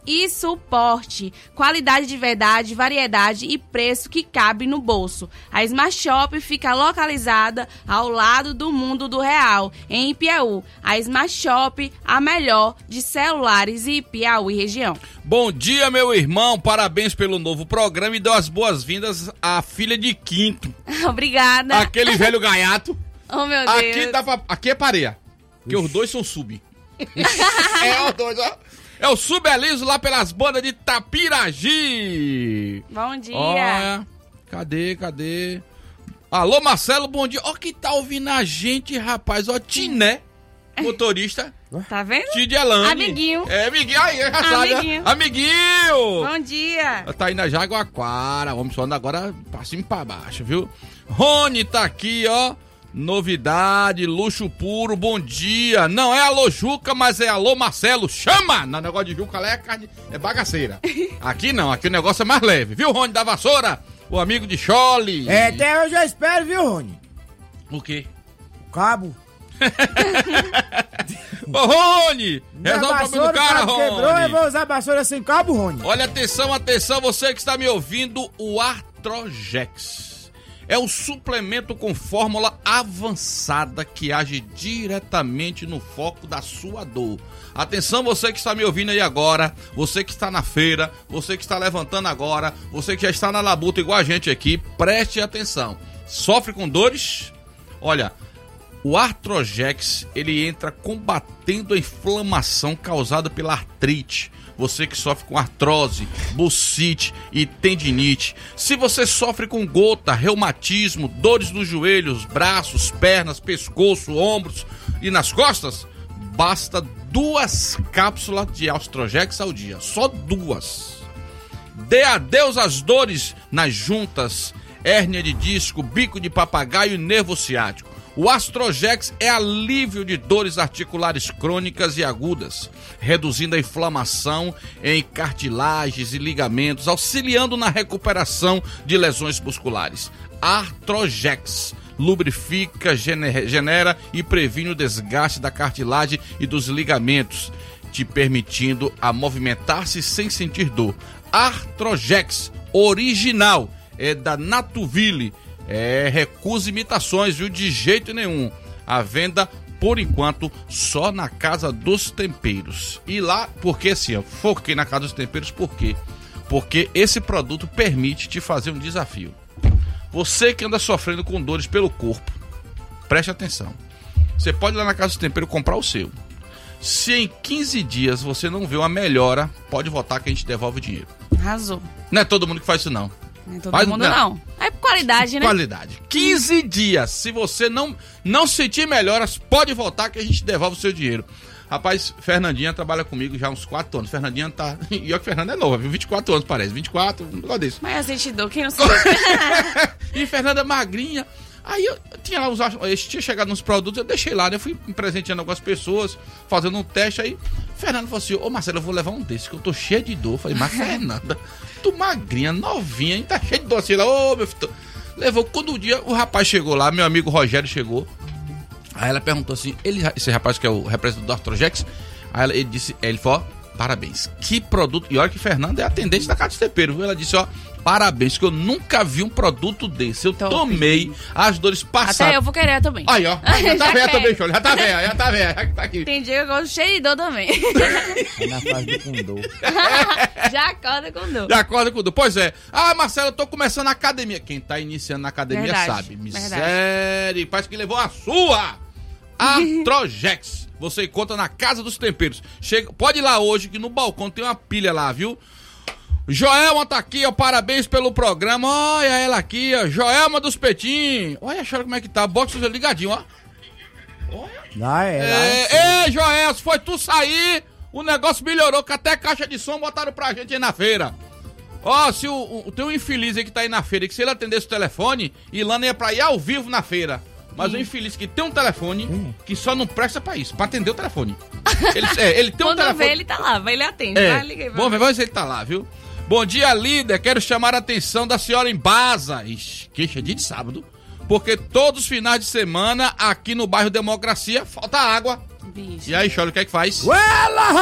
e suporte. Qualidade de verdade, variedade e preço que cabe no bolso. A Smart Shop fica localizada ao lado do Mundo do Real, em Ipiaú. A Smart Shop, a melhor de celulares e Piauí região. Bom dia, meu irmão, parabéns pelo novo programa e dou as boas-vindas à filha de quinto. Obrigada. Aquele velho gaiato. Oh, meu Deus. Aqui é pareia, porque os dois são sub. É os dois, ó. É o Subeliso lá pelas bandas de Tapiragi. Bom dia. Olha, cadê? Alô, Marcelo, bom dia. Ó, que tá ouvindo a gente, rapaz. Ó, Tiné, motorista. Tá vendo? Tid Elane. Amiguinho. É, amiguinho aí, já sabe. Amiguinho. Bom dia. Tá aí na Jaguaquara. Vamos falando agora pra cima e pra baixo, viu? Rony tá aqui, ó. Novidade, luxo puro, bom dia. Não é alô Juca, mas é alô Marcelo. Chama! No negócio de Juca lá é bagaceira. Aqui não, aqui o negócio é mais leve. Viu, Rony da Vassoura? O amigo de Chole. É, até hoje eu espero, viu, Rony? O quê? O cabo. Ô, Rony! Resolve o problema do cara, Rony. Quebrou, eu vou usar a vassoura sem cabo, Rony. Olha, atenção, você que está me ouvindo, o Artrojex. É o suplemento com fórmula avançada que age diretamente no foco da sua dor. Atenção, você que está me ouvindo aí agora, você que está na feira, você que está levantando agora, você que já está na labuta igual a gente aqui, preste atenção. Sofre com dores? Olha, o Artrojex, ele entra combatendo a inflamação causada pela artrite. Você que sofre com artrose, bursite e tendinite. Se você sofre com gota, reumatismo, dores nos joelhos, braços, pernas, pescoço, ombros e nas costas, basta 2 cápsulas de Artrojex ao dia. Só 2. Dê adeus às dores nas juntas, hérnia de disco, bico de papagaio e nervo ciático. O Artrojex é alívio de dores articulares crônicas e agudas, reduzindo a inflamação em cartilagens e ligamentos, auxiliando na recuperação de lesões musculares. Artrojex lubrifica, genera e previne o desgaste da cartilagem e dos ligamentos, te permitindo a movimentar-se sem sentir dor. Artrojex original é da Natuville. Recusa imitações, viu? De jeito nenhum. A venda, por enquanto, só na Casa dos Temperos. E lá, porque assim, eu foquei na Casa dos Temperos, por quê? Porque esse produto permite te fazer um desafio. Você que anda sofrendo com dores pelo corpo, preste atenção. Você pode ir lá na Casa dos Temperos comprar o seu. Se em 15 dias você não vê uma melhora, pode voltar que a gente devolve o dinheiro. Arrasou. Não é todo mundo que faz isso, não. Não é todo mundo, não. É por qualidade, né? Qualidade. 15 dias. Se você não sentir melhoras, pode voltar que a gente devolve o seu dinheiro. Rapaz, Fernandinha trabalha comigo já há uns 4 anos. Fernandinha tá... E olha que Fernanda é nova, viu? 24 anos parece. 24, um negócio desse. Mas eu senti dor, quem não sabe? E Fernanda magrinha. Aí eu tinha lá tinha chegado nos produtos, eu deixei lá, né? Eu fui presenteando algumas pessoas, fazendo um teste aí. Fernanda falou assim: ô Marcelo, eu vou levar um desse, que eu tô cheio de dor. Eu falei, mas Fernanda, tu magrinha, novinha, hein? Tá cheio de dor assim lá. Ô, meu filho. Levou, quando o dia, o rapaz chegou lá, meu amigo Rogério chegou. Aí ela perguntou assim, esse rapaz que é o representante do Artrojex, aí ele falou, ó, parabéns, que produto. E olha que Fernanda é atendente da Casa dos Temperos, viu? Ela disse, ó, parabéns, que eu nunca vi um produto desse. Eu tomei, as dores passaram. Até eu vou querer também. Aí, ó, já tá velha também, Chole, já tá velha, já tá aqui. Tem dia que eu gosto cheio de dor também. É na fase do com dor. Já acorda com dor. Já acorda com dor. Pois é. Ah, Marcelo, eu tô começando a academia. Quem tá iniciando na academia sabe. Miséria, parece que levou a sua. Artrojex. Você encontra na Casa dos Temperos. Pode ir lá hoje, que no balcão tem uma pilha lá, viu? Joelma tá aqui, ó, parabéns pelo programa. Olha ela aqui, ó, Joelma dos Petim. Olha, chora como é que tá, box ligadinho, ó. Olha. Ei, Joel, se foi tu sair, o negócio melhorou, que até caixa de som botaram pra gente aí na feira. Ó, se tem um infeliz aí que tá aí na feira, que se ele atendesse o telefone, Ilana ia pra ir ao vivo na feira. Mas o infeliz que tem um telefone que só não presta pra isso, pra atender o telefone. Ele tem um telefone. Quando vê, ele tá lá, ele atende. Bom, vamos ver se ele tá lá, viu? Bom dia, líder. Quero chamar a atenção da senhora Embasa. Ixi, queixa dia de sábado. Porque todos os finais de semana, aqui no bairro Democracia, falta água. Bicho. E aí, Chole, o que é que faz? Uela,